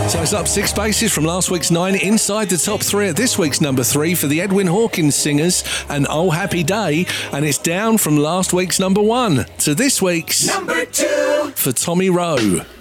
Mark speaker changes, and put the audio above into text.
Speaker 1: So it's up 6 spaces from last week's 9 inside the top 3 at this week's number 3 for the Edwin Hawkins Singers and Oh Happy Day, and it's down from last week's number 1 to this week's
Speaker 2: number 2
Speaker 1: for Tommy Rowe.